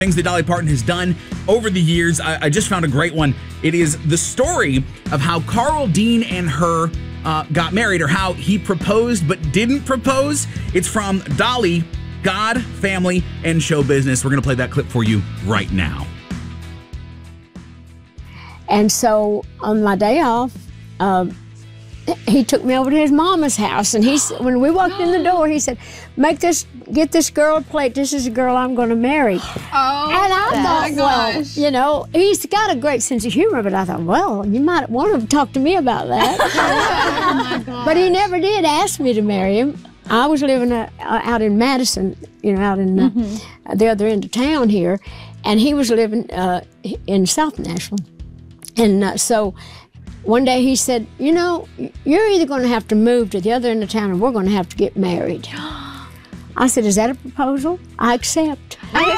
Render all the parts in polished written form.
Things that Dolly Parton has done over the years. I just found a great one. It is the story of how Carl Dean and her got married, or how he proposed but didn't propose. It's from Dolly, God, Family, and Show Business. We're going to play that clip for you right now. And so on my day off, he took me over to his mama's house, and when we walked in the door, he said, get this girl a plate. This is a girl I'm going to marry. Oh, and I thought, well, you know, he's got a great sense of humor, but I thought, well, you might want to talk to me about that. Oh my God. But he never did ask me to marry him. I was living out in Madison, you know, out in the other end of town here, and he was living in South Nashville. And so one day he said, you know, you're either going to have to move to the other end of town, or we're going to have to get married. I said, is that a proposal? I accept.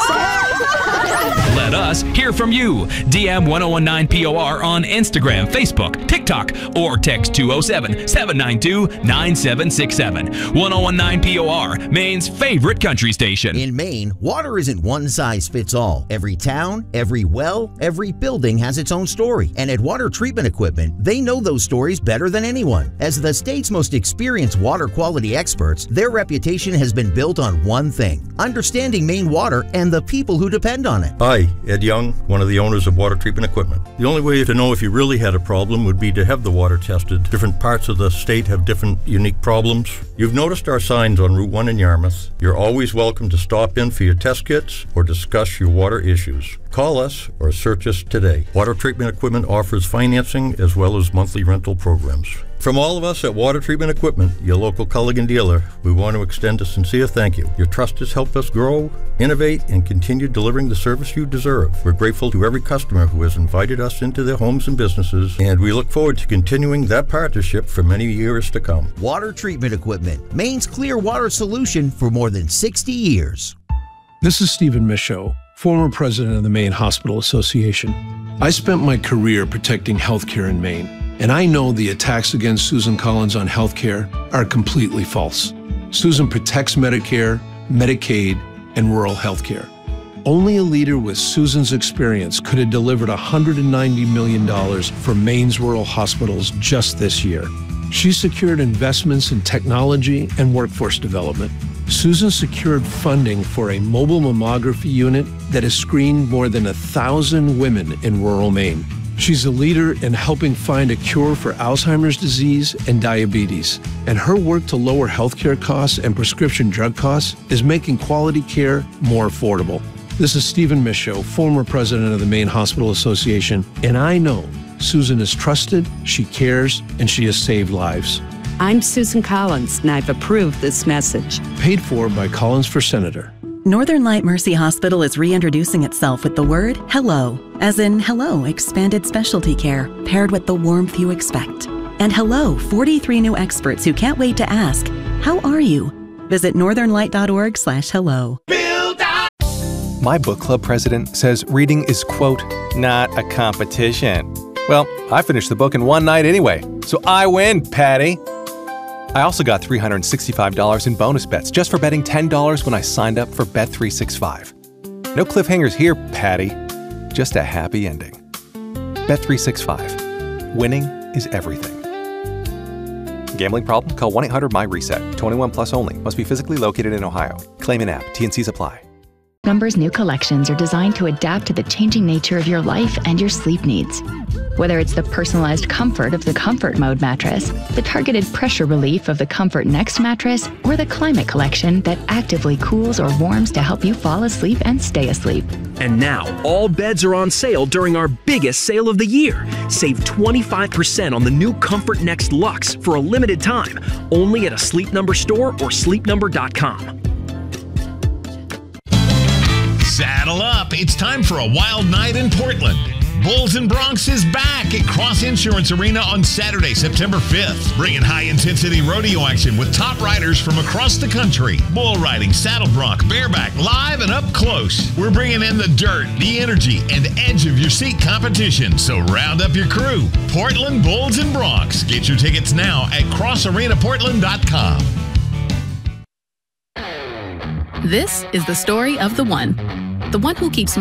Let us hear from you. DM 1019POR on Instagram, Facebook, TikTok, or text 207-792-9767. 1019POR, Maine's favorite country station. In Maine, water isn't one size fits all. Every town, every well, every building has its own story. And at Water Treatment Equipment, they know those stories better than anyone. As the state's most experienced water quality experts, their reputation has been built on one thing: understanding Maine water and the people who depend on it. Hi, Ed Young, one of the owners of Water Treatment Equipment. The only way to know if you really had a problem would be to have the water tested. Different parts of the state have different unique problems. You've noticed our signs on Route 1 in Yarmouth. You're always welcome to stop in for your test kits or discuss your water issues. Call us or search us today. Water Treatment Equipment offers financing as well as monthly rental programs. From all of us at Water Treatment Equipment, your local Culligan dealer, we want to extend a sincere thank you. Your trust has helped us grow, innovate, and continue delivering the service you deserve. We're grateful to every customer who has invited us into their homes and businesses, and we look forward to continuing that partnership for many years to come. Water Treatment Equipment, Maine's clear water solution for more than 60 years. This is Stephen Michaud, former president of the Maine Hospital Association. I spent my career protecting healthcare in Maine, and I know the attacks against Susan Collins on healthcare are completely false. Susan protects Medicare, Medicaid, and rural healthcare. Only a leader with Susan's experience could have delivered $190 million for Maine's rural hospitals just this year. She secured investments in technology and workforce development. Susan secured funding for a mobile mammography unit that has screened more than 1,000 women in rural Maine. She's a leader in helping find a cure for Alzheimer's disease and diabetes, and her work to lower healthcare costs and prescription drug costs is making quality care more affordable. This is Stephen Michaud, former president of the Maine Hospital Association, and I know Susan is trusted, she cares, and she has saved lives. I'm Susan Collins, and I've approved this message. Paid for by Collins for Senator. Northern Light Mercy Hospital is reintroducing itself with the word hello, as in hello, expanded specialty care, paired with the warmth you expect. And hello, 43 new experts who can't wait to ask, how are you? Visit northernlight.org/hello. My book club president says reading is, quote, not a competition. Well, I finished the book in one night anyway, so I win, Patty. I also got $365 in bonus bets just for betting $10 when I signed up for Bet365. No cliffhangers here, Patty. Just a happy ending. Bet365. Winning is everything. Gambling problem? Call 1-800-MY-RESET. 21 plus only. Must be physically located in Ohio. Claim in app. T&Cs apply. Numbers new collections are designed to adapt to the changing nature of your life and your sleep needs. Whether it's the personalized comfort of the Comfort Mode mattress, the targeted pressure relief of the Comfort Next mattress, or the Climate Collection that actively cools or warms to help you fall asleep and stay asleep. And now, all beds are on sale during our biggest sale of the year. Save 25% on the new Comfort Next Luxe for a limited time, only at a Sleep Number store or sleepnumber.com. Saddle up. It's time for a wild night in Portland. Bulls and Bronx is back at Cross Insurance Arena on Saturday, September 5th. Bringing high-intensity rodeo action with top riders from across the country. Bull riding, saddle bronc, bareback, live and up close. We're bringing in the dirt, the energy, and edge of your seat competition. So round up your crew. Portland Bulls and Bronx. Get your tickets now at crossarenaportland.com. This is the story of the one. the one who keeps